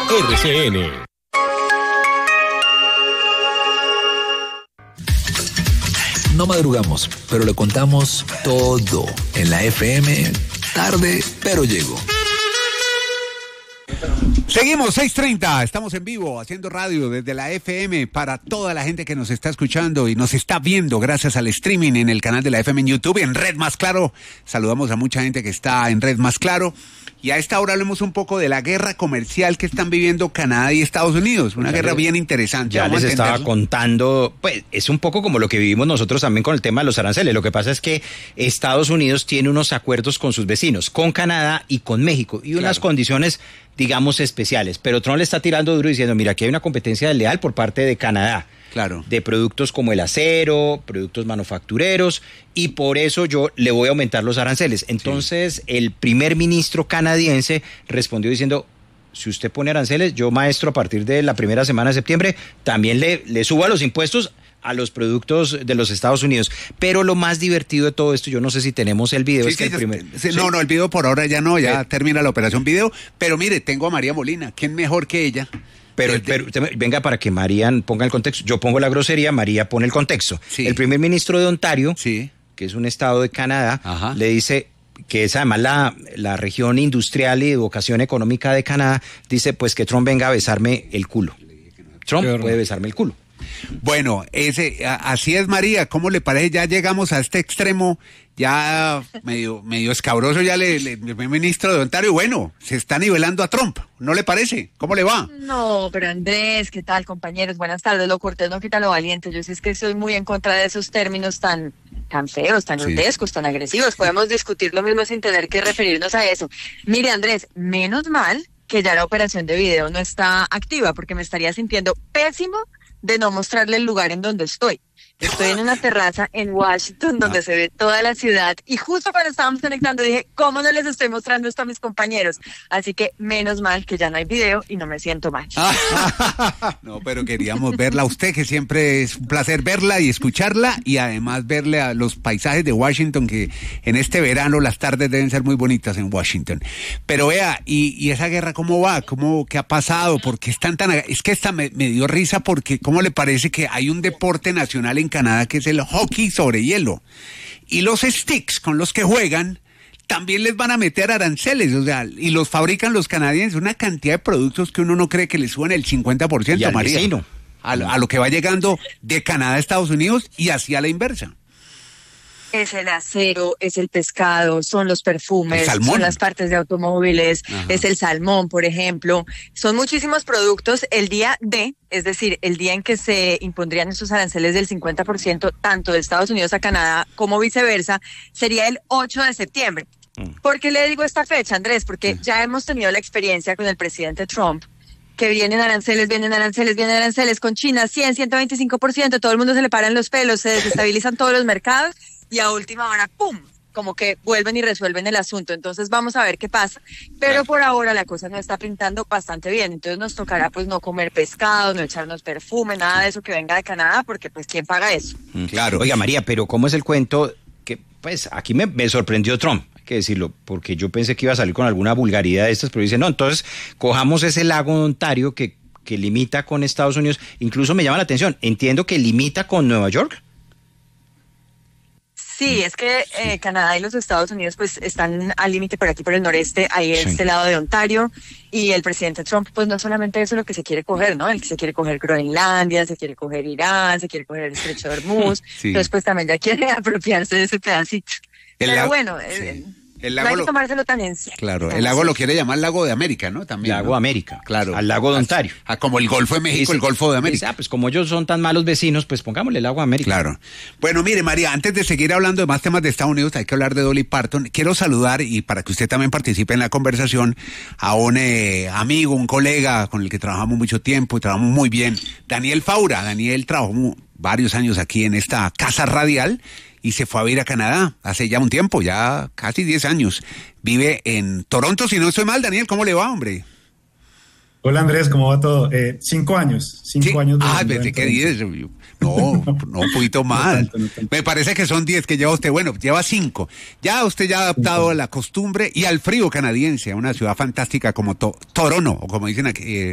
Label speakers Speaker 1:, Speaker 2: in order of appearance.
Speaker 1: RCN.
Speaker 2: No madrugamos, pero le contamos todo en la FM. Tarde, pero llego.
Speaker 3: Seguimos, 6:30, estamos en vivo haciendo radio desde la FM para toda la gente que nos está escuchando y nos está viendo gracias al streaming en el canal de la FM en YouTube, en Red Más Claro. Saludamos a mucha gente que está en Red Más Claro. Y a esta hora hablemos un poco de la guerra comercial que están viviendo Canadá y Estados Unidos. Una guerra bien interesante.
Speaker 4: Ya les estaba contando, pues es un poco como lo que vivimos nosotros también con el tema de los aranceles. Lo que pasa es que Estados Unidos tiene unos acuerdos con sus vecinos, con Canadá y con México, y unas condiciones, digamos, especiales. Pero Trump le está tirando duro diciendo, mira, aquí hay una competencia desleal por parte de Canadá.
Speaker 3: Claro.
Speaker 4: De productos como el acero, productos manufactureros, y por eso yo le voy a aumentar los aranceles. Entonces, el primer ministro canadiense respondió diciendo, si usted pone aranceles, yo, maestro, a partir de la primera semana de septiembre, también le subo a los impuestos a los productos de los Estados Unidos. Pero lo más divertido de todo esto, yo no sé si tenemos el video.
Speaker 3: No, el video por ahora ya no, ya termina la operación video. Pero mire, tengo a María Molina, ¿quién mejor que ella?
Speaker 4: Pero venga, para que María ponga el contexto. Yo pongo la grosería, María pone el contexto.
Speaker 3: Sí.
Speaker 4: El primer ministro de Ontario,
Speaker 3: sí,
Speaker 4: que es un estado de Canadá, le dice que es además la región industrial y de vocación económica de Canadá, dice pues que Trump venga a besarme el culo. Trump puede besarme el culo.
Speaker 3: Bueno, así es, María. ¿Cómo le parece? Ya llegamos a este extremo, ya medio escabroso ya el primer ministro de Ontario. Bueno, se está nivelando a Trump, ¿no le parece? ¿Cómo le va?
Speaker 5: No, pero Andrés, ¿qué tal, compañeros? Buenas tardes. Lo cortés no quita lo valiente. Yo sí es que soy muy en contra de esos términos tan feos, tan grotescos, tan agresivos. Podemos discutir lo mismo sin tener que referirnos a eso. Mire, Andrés, menos mal que ya la operación de video no está activa, porque me estaría sintiendo pésimo de no mostrarle el lugar en donde estoy. Estoy en una terraza en Washington donde se ve toda la ciudad, y justo cuando estábamos conectando dije, ¿cómo no les estoy mostrando esto a mis compañeros? Así que menos mal que ya no hay video y no me siento mal.
Speaker 3: No, pero queríamos verla a usted, que siempre es un placer verla y escucharla, y además verle a los paisajes de Washington, que en este verano las tardes deben ser muy bonitas en Washington. Pero vea, ¿y esa guerra cómo va? ¿Qué ha pasado? ¿Por qué están tan...? Es que esta me dio risa porque, ¿cómo le parece que hay un deporte nacional en Canadá que es el hockey sobre hielo? Y los sticks con los que juegan también les van a meter aranceles, o sea, y los fabrican los canadienses, una cantidad de productos que uno no cree que le suban el 50%,
Speaker 4: y al
Speaker 3: María,
Speaker 4: vecino.
Speaker 3: a lo que va llegando de Canadá a Estados Unidos y hacia la inversa.
Speaker 5: Es el acero, es el pescado, son los perfumes, son las partes de automóviles, es el salmón, por ejemplo. Son muchísimos productos. El día D, es decir, el día en que se impondrían esos aranceles del 50%, tanto de Estados Unidos a Canadá como viceversa, sería el 8 de septiembre. ¿Por qué le digo esta fecha, Andrés? Porque ya hemos tenido la experiencia con el presidente Trump, que vienen aranceles con China, 100, 125%, todo el mundo se le paran los pelos, se desestabilizan todos los mercados, y a última hora, ¡pum!, como que vuelven y resuelven el asunto. Entonces vamos a ver qué pasa, pero por ahora la cosa no está pintando bastante bien. Entonces nos tocará pues no comer pescado, no echarnos perfume, nada de eso que venga de Canadá, porque pues ¿quién paga eso?
Speaker 4: Claro. Oiga, María, pero ¿cómo es el cuento? Que pues aquí me sorprendió Trump, hay que decirlo, porque yo pensé que iba a salir con alguna vulgaridad de estas, pero dice, no, entonces cojamos ese lago de Ontario que limita con Estados Unidos. Incluso me llama la atención, entiendo que limita con Nueva York.
Speaker 5: Sí, es que Canadá y los Estados Unidos pues están al límite por aquí, por el noreste, ahí este lado de Ontario, y el presidente Trump pues no solamente eso es lo que se quiere coger, ¿no? El que se quiere coger Groenlandia, se quiere coger Irán, se quiere coger el Estrecho de Hormuz, entonces pues también ya quiere apropiarse de ese pedacito. Pero bueno...
Speaker 3: El lago
Speaker 5: no hay que tomárselo tan en serio.
Speaker 3: Claro, el lago lo quiere llamar Lago de América, ¿no? También.
Speaker 4: Lago América.
Speaker 3: Claro.
Speaker 4: Al lago de Ontario.
Speaker 3: Como el Golfo de México, el Golfo de América.
Speaker 4: Pues como ellos son tan malos vecinos, pues pongámosle el Lago de América.
Speaker 3: Claro. Bueno, mire, María, antes de seguir hablando de más temas de Estados Unidos, hay que hablar de Dolly Parton. Quiero saludar, y para que usted también participe en la conversación, a un amigo, un colega con el que trabajamos mucho tiempo y trabajamos muy bien, Daniel Faura. Daniel trabajó varios años aquí en esta casa radial y se fue a vivir a Canadá hace ya un tiempo, ya casi 10 años. Vive en Toronto, si no estoy mal. Daniel, ¿cómo le va, hombre?
Speaker 6: Hola, Andrés, ¿cómo va todo? 5 años. 5 años.
Speaker 3: Pensé que 10. No, un poquito más.
Speaker 6: No tanto.
Speaker 3: Me parece que son 10 que lleva usted. Bueno, lleva 5. Ya usted ya ha adaptado a la costumbre y al frío canadiense, a una ciudad fantástica como Toronto, o como dicen aquí,